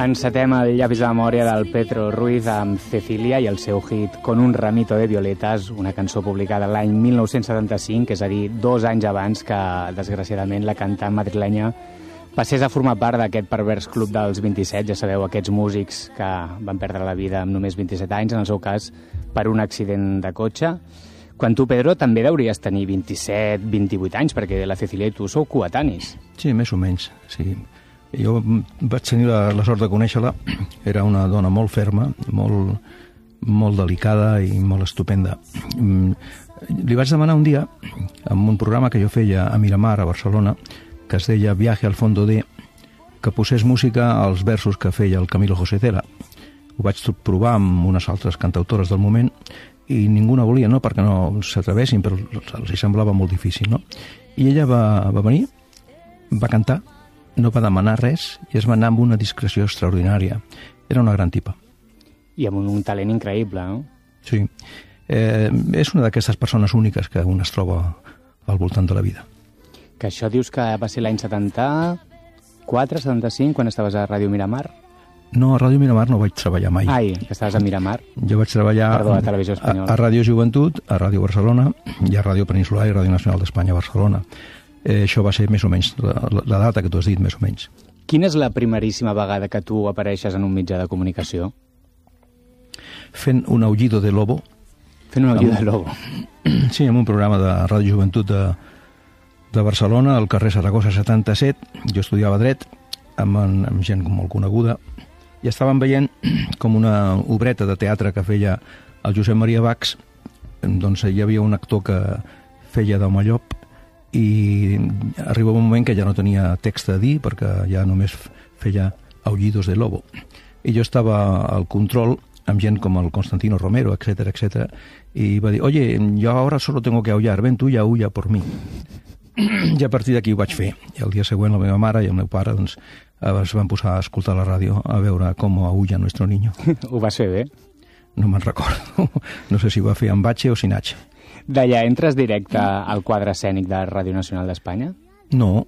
Encetem el llapis de memòria del Pedro Ruiz amb Cecilia i el seu hit Con un ramito de violetas, una cançó publicada l'any 1975, és a dir, 2 anys abans que, desgraciadament, la cantant madrilenya passés a formar part d'aquest pervers club dels 27, ja sabeu, aquests músics que van perdre la vida amb només 27 anys, en el seu cas per un accident de cotxe. Quan tu, Pedro, també hauries tenir 27, 28 anys, perquè la Cecilia i tu sou coetanis. Sí, més o menys, sí. Jo vaig tenir la sort de conèixer-la. Era una dona molt ferma, molt delicada i molt estupenda. Li vaig demanar un dia, en un programa que jo feia a Miramar, a Barcelona, que es deia Viaje al fondo de, que posés música als versos que feia el Camilo José Cela. Ho vaig provar amb unes altres cantautores del moment i ningú no volia, no perquè no s'atrevessin, però els semblava molt difícil, no? I ella va venir, va cantar, no va demanar res i es va anar amb una discreció extraordinària. Era una gran tipa. I amb un talent increïble, no? Sí. És una d'aquestes persones úniques que un es troba al voltant de la vida. Que això dius que va ser l'any 74, 75, quan estaves a Ràdio Miramar? No, a Ràdio Miramar no vaig treballar mai. Ai, que estaves a Miramar. Jo vaig treballar a Televisió Espanyola. A Ràdio Joventut, a Ràdio Barcelona i a Ràdio Peninsular i Ràdio Nacional d'Espanya a Barcelona. Això va ser més o menys la data que tu has dit, més o menys. Quina és la primeríssima vegada que tu apareixes en un mitjà de comunicació? Fent un aullido de lobo. Fent un aullido de lobo. Sí, en un programa de Ràdio Joventut de Barcelona, al carrer Saragossa 77. Jo estudiava dret amb gent molt coneguda i estàvem veient com una obreta de teatre que feia el Josep Maria Bachs. Doncs hi havia un actor que feia d'home llop i arribava un moment que ja no tenia text a dir perquè ja només feia aullidos de lobo. I jo estava al control amb gent com el Constantino Romero, etcétera, i va dir, oye, yo ahora solo tengo que aullar, ven tú y aulla por mí. I a partir d'aquí ho vaig fer. I el dia següent la meva mare i el meu pare doncs, es van posar a escoltar la ràdio a veure com aulla nuestro niño. Ho vas fer bé? No me'n recordo. No sé si ho va fer amb H o sin H. D'allà entres directe al quadre escènic de Ràdio Nacional d'Espanya? No.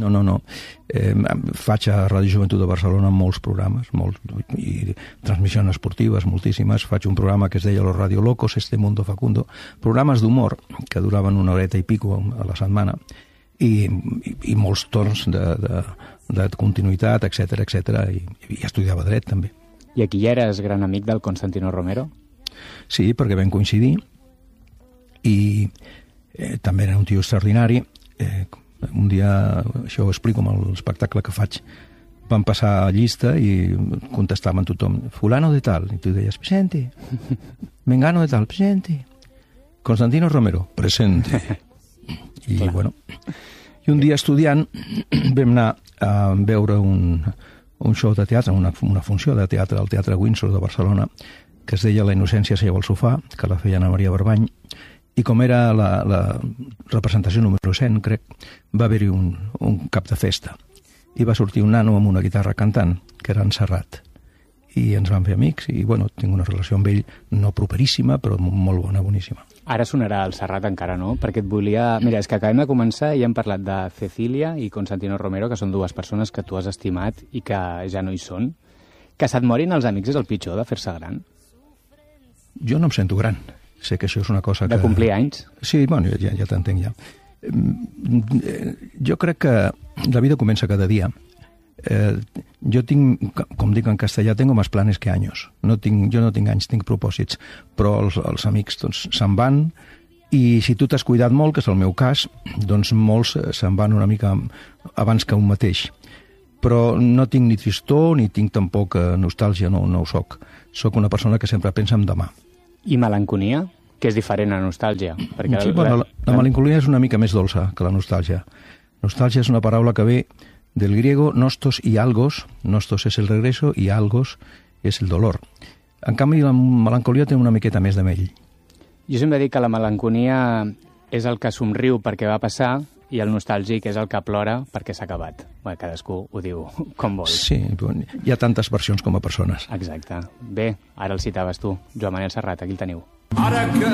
Faig a Ràdio Joventut de Barcelona molts programes, i transmissions esportives moltíssimes. Faig un programa que es deia Los Radio Locos, Este Mundo Facundo, programes d'humor que duraven 1 horeta i pico a la setmana i molts torns de continuïtat, etcètera, i estudiava dret també. I aquí ja eres gran amic del Constantino Romero? Sí, perquè vam coincidir i també era un tio extraordinari. Un dia, això ho explico amb l'espectacle que faig, van passar a llista i contestaven tothom, fulano de tal, i tu deies, presente, mengano de tal, presente, Constantino Romero, presente. I bueno, i un dia estudiant vam anar a veure un show de teatre, una funció de teatre al Teatre Windsor de Barcelona, que es deia La innocència seu al sofà, que la feia Ana Maria Barbany, i com era la representació número 100, crec, va haver-hi un cap de festa. I va sortir un nano amb una guitarra cantant, que era en Serrat. I ens vam fer amics, i bueno, tinc una relació amb ell no properíssima, però molt bona, boníssima. Ara sonarà el Serrat encara, no? Perquè et volia... Mira, és que acabem de començar i hem parlat de Cecilia i Constantino Romero, que són 2 persones que tu has estimat i que ja no hi són. Que se't morin els amics és el pitjor de fer-se gran? Jo no em sento gran. Sé que això és una cosa que... De complir anys? Sí, bueno, ja t'entenc ja. Jo crec que la vida comença cada dia. Jo tinc, com dic en castellà, tengo más planes que años. Jo no tinc anys, tinc propòsits, però els amics doncs, se'n van i si tu t'has cuidat molt, que és el meu cas, doncs molts se'n van una mica abans que un mateix. Però no tinc ni tristor ni tinc tampoc nostàlgia, no ho soc. Soc una persona que sempre pensa en demà. I melanconia, que és diferent a nostàlgia. Perquè sí, bueno, la melancolia és una mica més dolça que la nostàlgia. Nostàlgia és una paraula que ve del griego nostos y algos. Nostos és el regreso i algos és el dolor. En canvi, la melancolia té una miqueta més de mell. Jo sempre dic que la melanconia és el que somriu perquè va passar i el nostàlgic és el que plora perquè s'ha acabat. Bé, cadascú ho diu com vol. Sí, hi ha tantes versions com a persones. Exacte. Bé, ara el citaves tu, Joan Manel Serrat, aquí el teniu. Ara que